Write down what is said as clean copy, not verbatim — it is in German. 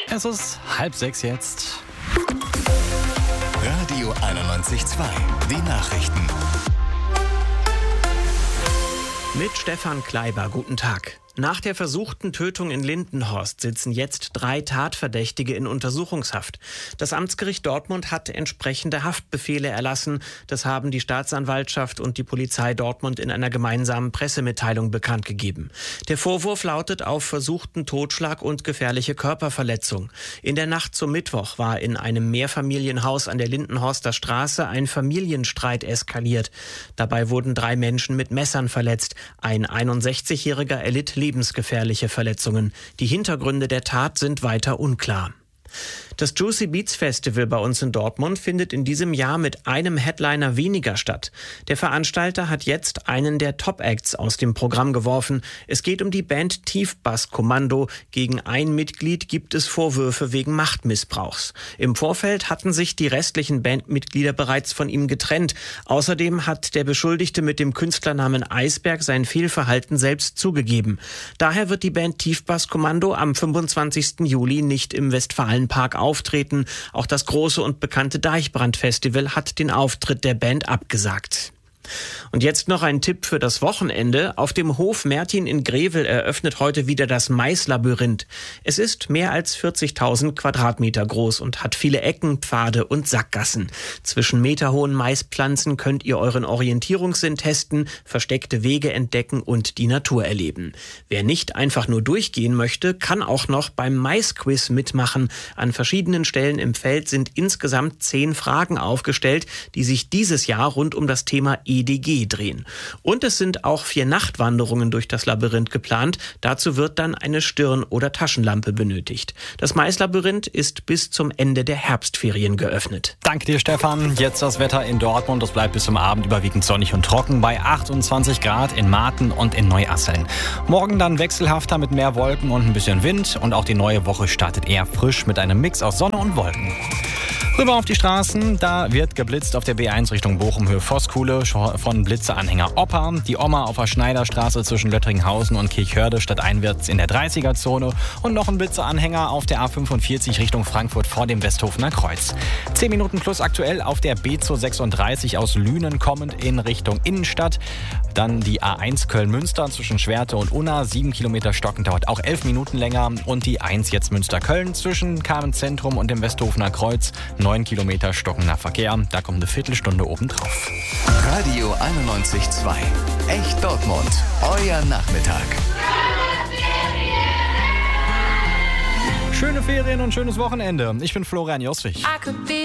Es ist 5:30 jetzt. Radio 91.2, die Nachrichten. Mit Stefan Kleiber, guten Tag. Nach der versuchten Tötung in Lindenhorst sitzen jetzt 3 Tatverdächtige in Untersuchungshaft. Das Amtsgericht Dortmund hat entsprechende Haftbefehle erlassen. Das haben die Staatsanwaltschaft und die Polizei Dortmund in einer gemeinsamen Pressemitteilung bekannt gegeben. Der Vorwurf lautet auf versuchten Totschlag und gefährliche Körperverletzung. In der Nacht zum Mittwoch war in einem Mehrfamilienhaus an der Lindenhorster Straße ein Familienstreit eskaliert. Dabei wurden 3 Menschen mit Messern verletzt. Ein 61-Jähriger erlitt lebensgefährliche Verletzungen. Die Hintergründe der Tat sind weiter unklar. Das Juicy Beats Festival bei uns in Dortmund findet in diesem Jahr mit einem Headliner weniger statt. Der Veranstalter hat jetzt einen der Top-Acts aus dem Programm geworfen. Es geht um die Band Tiefbass-Kommando. Gegen ein Mitglied gibt es Vorwürfe wegen Machtmissbrauchs. Im Vorfeld hatten sich die restlichen Bandmitglieder bereits von ihm getrennt. Außerdem hat der Beschuldigte mit dem Künstlernamen Eisberg sein Fehlverhalten selbst zugegeben. Daher wird die Band Tiefbass-Kommando am 25. Juli nicht im Westfalenpark auftreten. Auch das große und bekannte Deichbrand-Festival hat den Auftritt der Band abgesagt. Und jetzt noch ein Tipp für das Wochenende. Auf dem Hof Mertin in Grevel eröffnet heute wieder das Maislabyrinth. Es ist mehr als 40.000 Quadratmeter groß und hat viele Ecken, Pfade und Sackgassen. Zwischen meterhohen Maispflanzen könnt ihr euren Orientierungssinn testen, versteckte Wege entdecken und die Natur erleben. Wer nicht einfach nur durchgehen möchte, kann auch noch beim Maisquiz mitmachen. An verschiedenen Stellen im Feld sind insgesamt 10 Fragen aufgestellt, die sich dieses Jahr rund um das Thema EDG drehen. Und es sind auch 4 Nachtwanderungen durch das Labyrinth geplant. Dazu wird dann eine Stirn- oder Taschenlampe benötigt. Das Maislabyrinth ist bis zum Ende der Herbstferien geöffnet. Danke dir, Stefan. Jetzt das Wetter in Dortmund. Es bleibt bis zum Abend überwiegend sonnig und trocken bei 28 Grad in Marten und in Neuasseln. Morgen dann wechselhafter mit mehr Wolken und ein bisschen Wind. Und auch die neue Woche startet eher frisch mit einem Mix aus Sonne und Wolken. Rüber auf die Straßen, da wird geblitzt auf der B1 Richtung Bochum, Höhe Voskuhle von Blitzeanhänger Opa. Die Oma auf der Schneiderstraße zwischen Löttringhausen und Kirchhörde stadteinwärts in der 30er-Zone. Und noch ein Blitzeanhänger auf der A45 Richtung Frankfurt vor dem Westhofener Kreuz. 10 Minuten plus aktuell auf der B236 aus Lünen kommend in Richtung Innenstadt. Dann die A1 Köln-Münster zwischen Schwerte und Unna. 7 Kilometer Stocken dauert auch 11 Minuten länger. Und die 1 jetzt Münster-Köln zwischen Kamenz-Zentrum und dem Westhofener Kreuz. 9 Kilometer stockender Verkehr. Da kommt eine Viertelstunde obendrauf. Radio 91.2, echt Dortmund, euer Nachmittag. Schöne Ferien und schönes Wochenende. Ich bin Florian Joswig.